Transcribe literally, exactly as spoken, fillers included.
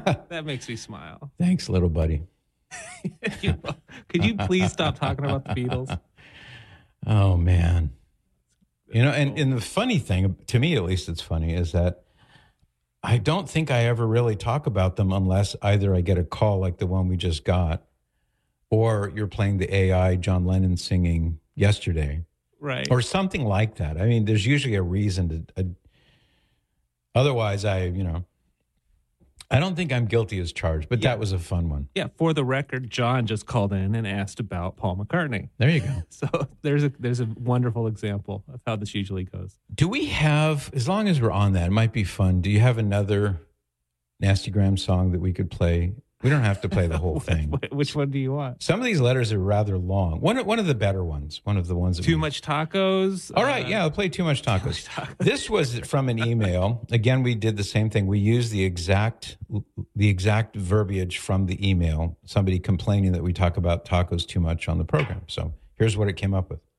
That makes me smile. Thanks, little buddy. You- Could you please stop talking about the Beatles? Oh, man. You know, and, and the funny thing, to me at least it's funny, is that I don't think I ever really talk about them unless either I get a call like the one we just got, or you're playing the A I John Lennon singing yesterday. Right. Or something like that. I mean, there's usually a reason to... A, otherwise, I, you know... I don't think I'm guilty as charged, but Yeah. that was a fun one. Yeah, for the record, John just called in and asked about Paul McCartney. There you go. So there's a there's a wonderful example of how this usually goes. Do we have, as long as we're on that, it might be fun. Do you have another Nastygram song that we could play? We don't have to play the whole thing. Which one do you want? Some of these letters are rather long. One, one of the better ones. One of the ones that Too we, much tacos? All right, Uh, yeah, I'll play Too Much Tacos. Too Much Tacos. This was from an email. Again, we did the same thing. We used the exact the exact verbiage from the email. Somebody complaining that we talk about tacos too much on the program. So here's what it came up with.